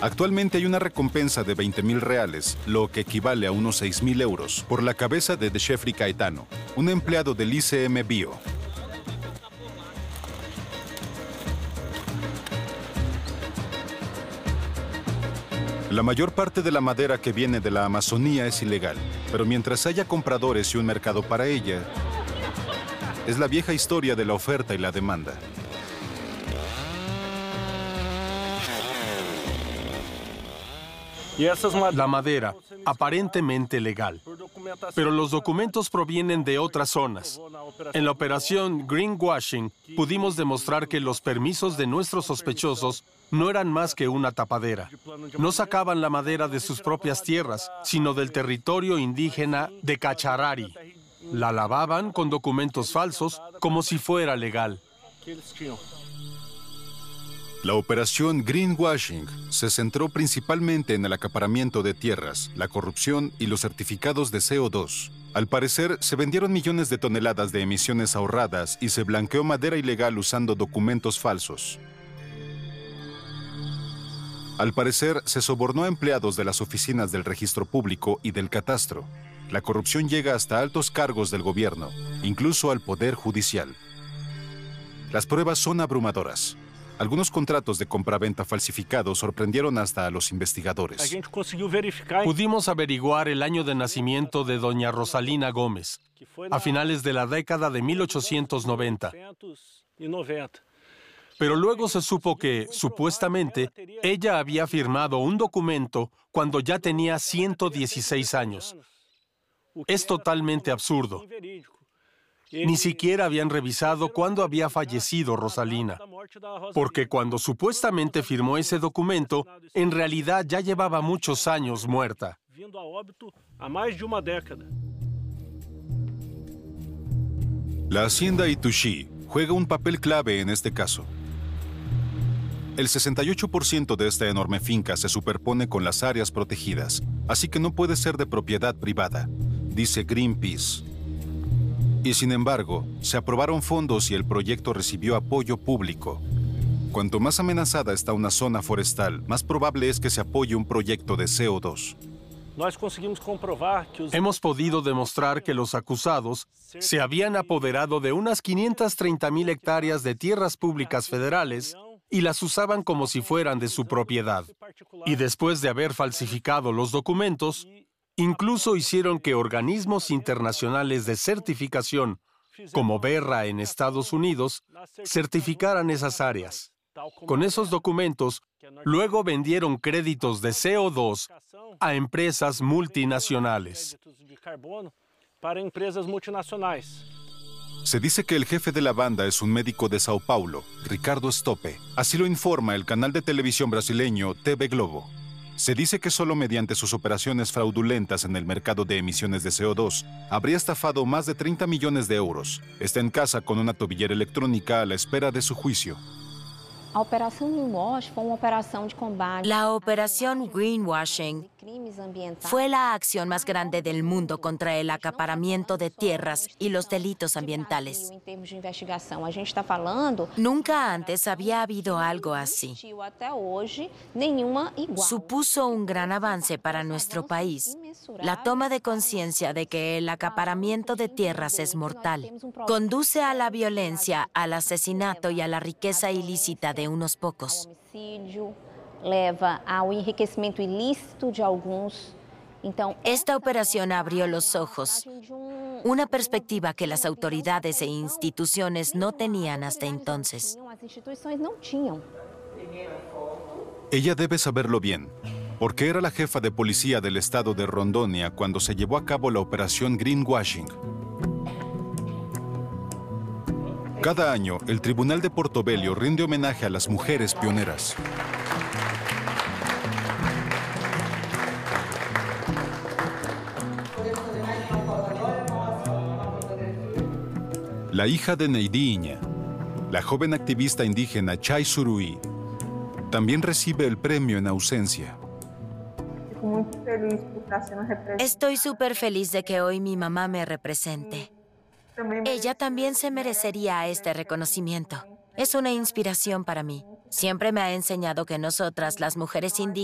Actualmente hay una recompensa de 20.000 reales, lo que equivale a unos 6.000 euros, por la cabeza de Jeffrey Caetano, un empleado del ICM Bio. La mayor parte de la madera que viene de la Amazonía es ilegal, pero mientras haya compradores y un mercado para ella, es la vieja historia de la oferta y la demanda. La madera, aparentemente legal, pero los documentos provienen de otras zonas. En la operación Greenwashing pudimos demostrar que los permisos de nuestros sospechosos no eran más que una tapadera. No sacaban la madera de sus propias tierras, sino del territorio indígena de Cacharari. La lavaban con documentos falsos como si fuera legal. La operación Greenwashing se centró principalmente en el acaparamiento de tierras, la corrupción y los certificados de CO2. Al parecer, se vendieron millones de toneladas de emisiones ahorradas y se blanqueó madera ilegal usando documentos falsos. Al parecer, se sobornó a empleados de las oficinas del registro público y del catastro. La corrupción llega hasta altos cargos del gobierno, incluso al poder judicial. Las pruebas son abrumadoras. Algunos contratos de compraventa falsificados sorprendieron hasta a los investigadores. Pudimos averiguar el año de nacimiento de doña Rosalina Gómez, a finales de la década de 1890. Pero luego se supo que, supuestamente, ella había firmado un documento cuando ya tenía 116 años. Es totalmente absurdo. Ni siquiera habían revisado cuándo había fallecido Rosalina, porque cuando supuestamente firmó ese documento, en realidad ya llevaba muchos años muerta. La hacienda Itushi juega un papel clave en este caso. El 68% de esta enorme finca se superpone con las áreas protegidas, así que no puede ser de propiedad privada, dice Greenpeace. Y sin embargo, se aprobaron fondos y el proyecto recibió apoyo público. Cuanto más amenazada está una zona forestal, más probable es que se apoye un proyecto de CO2. Hemos podido demostrar que los acusados se habían apoderado de unas 530.000 hectáreas de tierras públicas federales y las usaban como si fueran de su propiedad. Y después de haber falsificado los documentos, incluso hicieron que organismos internacionales de certificación, como Verra en Estados Unidos, certificaran esas áreas. Con esos documentos, luego vendieron créditos de CO2 a empresas multinacionales. Se dice que el jefe de la banda es un médico de Sao Paulo, Ricardo Stoppe. Así lo informa el canal de televisión brasileño TV Globo. Se dice que solo mediante sus operaciones fraudulentas en el mercado de emisiones de CO2 habría estafado más de 30 millones de euros. Está en casa con una tobillera electrónica a la espera de su juicio. La operación Greenwashing fue la acción más grande del mundo contra el acaparamiento de tierras y los delitos ambientales. Nunca antes había habido algo así. Supuso un gran avance para nuestro país. La toma de conciencia de que el acaparamiento de tierras es mortal. Conduce a la violencia, al asesinato y a la riqueza ilícita de unos pocos. Esta operación abrió los ojos, una perspectiva que las autoridades e instituciones no tenían hasta entonces. Ella debe saberlo bien, porque era la jefa de policía del estado de Rondônia cuando se llevó a cabo la operación Greenwashing. Cada año, el Tribunal de Porto-Velho rinde homenaje a las mujeres pioneras. La hija de Neidinha, la joven activista indígena Chay Surui, también recibe el premio en ausencia. Estoy súper feliz de que hoy mi mamá me represente. Ella también se merecería este reconocimiento. Es una inspiración para mí. Siempre me ha enseñado que nosotras, las mujeres indígenas,